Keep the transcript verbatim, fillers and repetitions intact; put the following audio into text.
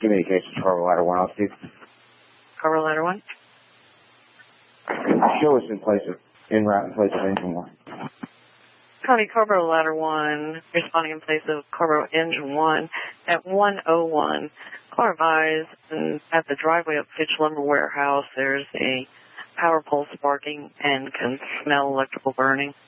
Communications, Carver Ladder one, I'll see. Carver Ladder one? Show us in place of, en route in place of engine one. Copy, Carver Ladder one, responding in place of Carver Engine one at one oh one. Car advised, and at the driveway of Fitch Lumber Warehouse, there's a power pole sparking and can smell electrical burning.